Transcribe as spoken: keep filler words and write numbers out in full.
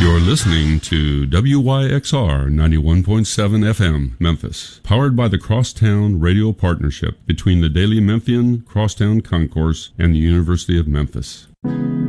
You're listening to W Y X R ninety-one point seven F M, Memphis, powered by the Crosstown Radio Partnership between the Daily Memphian, Crosstown Concourse, and the University of Memphis.